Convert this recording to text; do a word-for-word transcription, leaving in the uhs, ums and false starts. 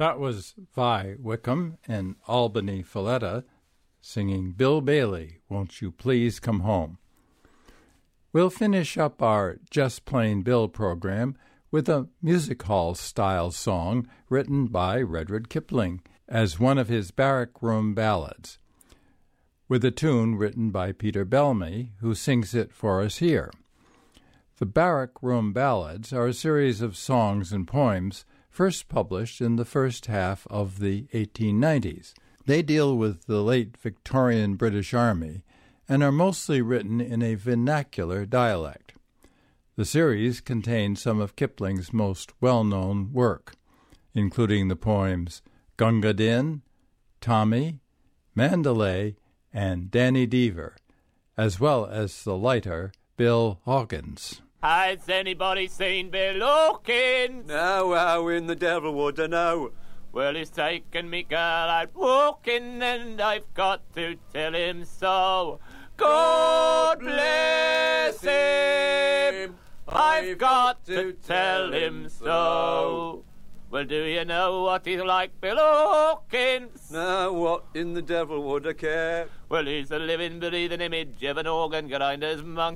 That was Vi Wickham and Albany Filletta singing Bill Bailey, Won't You Please Come Home. We'll finish up our Just Plain Bill program with a music hall-style song written by Rudyard Kipling as one of his barrack room ballads, with a tune written by Peter Bellamy, who sings it for us here. The Barrack Room Ballads are a series of songs and poems first published in the first half of the eighteen nineties. They deal with the late Victorian British Army and are mostly written in a vernacular dialect. The series contains some of Kipling's most well-known work, including the poems Gunga Din, Tommy, Mandalay, and Danny Deever, as well as the lighter Bill Hawkins. Has anybody seen Bill Hawkins? No, how in the devil would I know? Well, he's taken me girl out walking, and I've got to tell him so. God bless him, I've got to tell him so. Well, do you know what he's like, Bill Hawkins? No, what in the devil would I care? Well, he's a living, breathing image of an organ grinder's monkey.